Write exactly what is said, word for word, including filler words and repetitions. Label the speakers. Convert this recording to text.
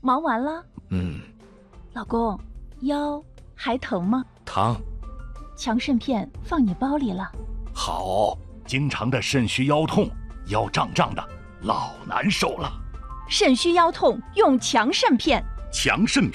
Speaker 1: 忙完了？
Speaker 2: 嗯。
Speaker 1: 老公，腰还疼吗？
Speaker 2: 疼。
Speaker 1: 强肾片放你包里了。
Speaker 3: 好，经常的肾虚腰痛，腰胀胀的，老难受了。
Speaker 1: 肾虚腰痛用强肾片。
Speaker 3: 强肾